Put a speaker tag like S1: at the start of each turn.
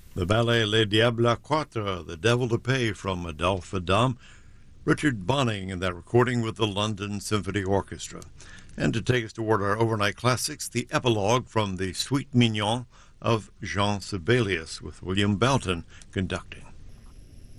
S1: The ballet Les Diables à Quatre, The Devil to Pay from Adolphe Adam, Richard Bonning in that recording with the London Symphony Orchestra. And to take us toward our overnight classics, the epilogue from the Suite Mignon of Jean Sibelius with William Belton conducting.